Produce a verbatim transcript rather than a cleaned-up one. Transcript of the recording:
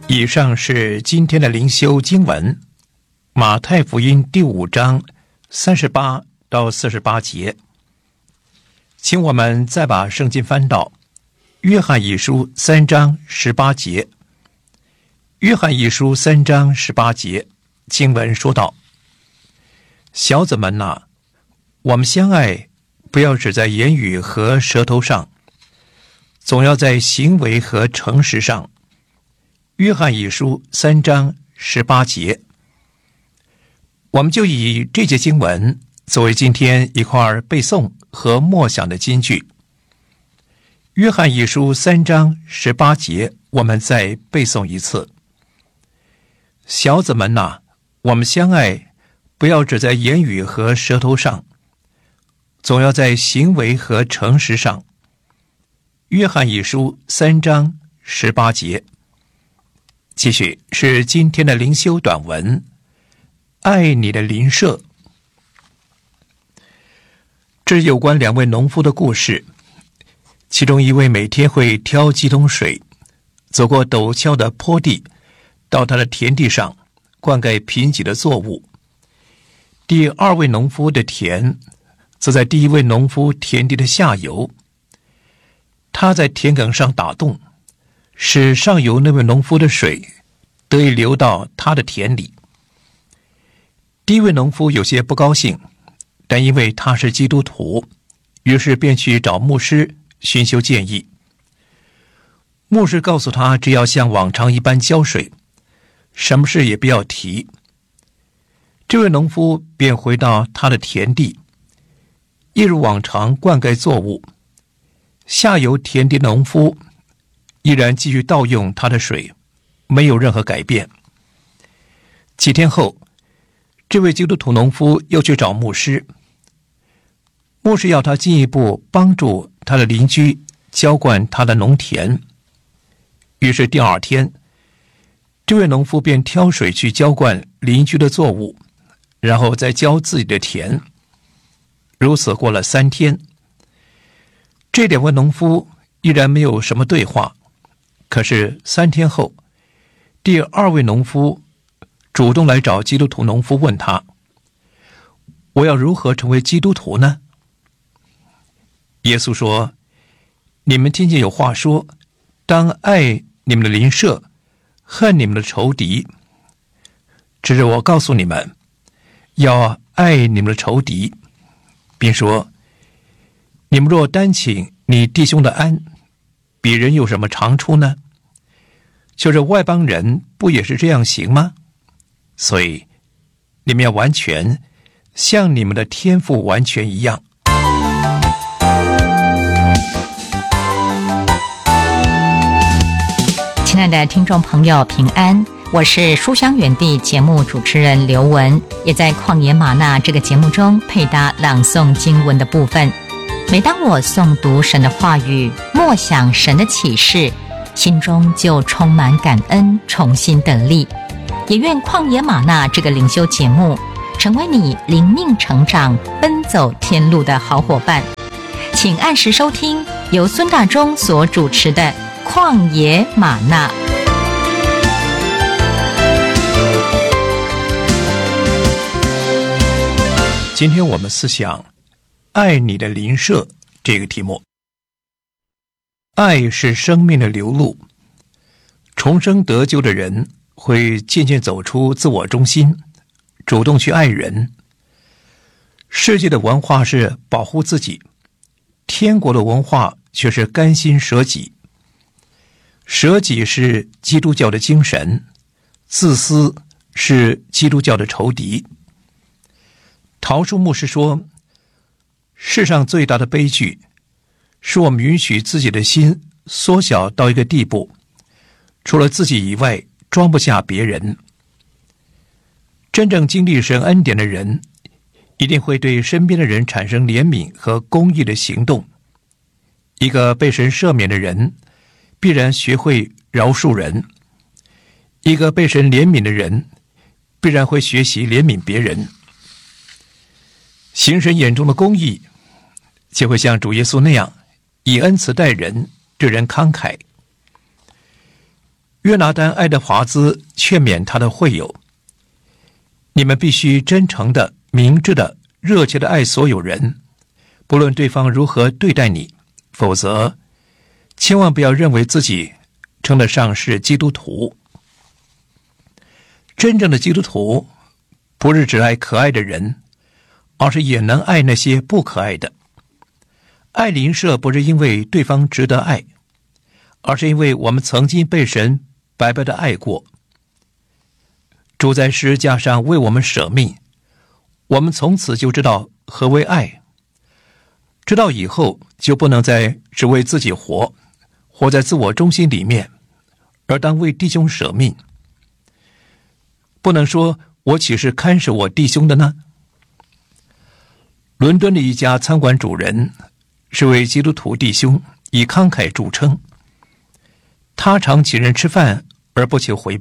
以上是今天的灵修经文，马太福音第五章三十八到四十八节。请我们再把圣经翻到约翰一书三章十八节。约翰一书三章十八节经文说道：小子们哪，我们相爱，不要只在言语和舌头上，总要在行为和诚实上。约翰一书三章十八节，我们就以这节经文作为今天一块背诵和默想的金句。约翰一书三章十八节，我们再背诵一次：小子们哪，我们相爱，不要只在言语和舌头上，总要在行为和诚实上。约翰一书三章十八节。继续是今天的灵修短文，爱你的邻舍。这是有关两位农夫的故事，其中一位每天会挑几桶水，走过陡峭的坡地，到他的田地上灌溉贫瘠的作物。第二位农夫的田则在第一位农夫田地的下游，他在田埂上打洞，使上游那位农夫的水得以流到他的田里。第一位农夫有些不高兴，但因为他是基督徒，于是便去找牧师寻求建议。牧师告诉他，只要像往常一般浇水，什么事也不要提。这位农夫便回到他的田地，一如往常灌溉作物。下游田地农夫依然继续盗用他的水，没有任何改变。几天后，这位基督徒农夫又去找牧师，牧师要他进一步帮助他的邻居浇灌他的农田。于是第二天，这位农夫便挑水去浇灌邻居的作物，然后再浇自己的田。如此过了三天，这两位农夫依然没有什么对话。可是三天后，第二位农夫主动来找基督徒农夫，问他：我要如何成为基督徒呢？耶稣说：你们听见有话说，当爱你们的邻舍，恨你们的仇敌。只是我告诉你们，要爱你们的仇敌，并说：你们若单请你弟兄的安，比人有什么长处呢？就是外邦人不也是这样行吗？所以你们要完全像你们的天父完全一样。 亲爱的听众朋友，平安，我是书香园地节目主持人刘文，也在旷野吗哪这个节目中配搭朗诵经文的部分。每当我诵读神的话语，默想神的启示，心中就充满感恩，重新得力。也愿旷野吗哪这个灵修节目成为你灵命成长、奔走天路的好伙伴。请按时收听由孙大中所主持的旷野吗哪。 今天我们思想爱你的邻舍这个题目。爱是生命的流露，重生得救的人会渐渐走出自我中心，主动去爱人。世界的文化是保护自己，天国的文化却是甘心舍己。舍己是基督教的精神，自私是基督教的仇敌。陶树牧师说，世上最大的悲剧是我们允许自己的心缩小到一个地步，除了自己以外装不下别人。真正经历神恩典的人，一定会对身边的人产生怜悯和公义的行动。一个被神赦免的人，必然学会饶恕人；一个被神怜悯的人，必然会学习怜悯别人。行神眼中的公义，就会像主耶稣那样，以恩慈待人，对人慷慨。 约拿单·爱德华兹劝勉他的会友：你们必须真诚的、明智的、热切的爱所有人，不论对方如何对待你，否则千万不要认为自己称得上是基督徒。真正的基督徒不是只爱可爱的人，而是也能爱那些不可爱的。爱邻舍不是因为对方值得爱，而是因为我们曾经被神白白的爱过。主在十字架上为我们舍命，我们从此就知道何为爱，知道以后就不能再只为自己活，活在自我中心里面，而当为弟兄舍命。不能说我岂是看守我弟兄的呢？伦敦的一家餐馆主人是位基督徒弟兄，以慷慨著称。他常请人吃饭而不求回